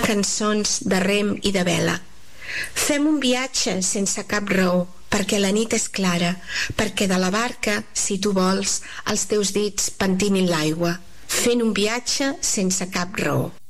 cançons de rem i de vela. Fem un viatge sense cap raó, perquè la nit és clara, perquè de la barca, si tu vols, els teus dits pentinin l'aigua, fent un viatge sense cap raó.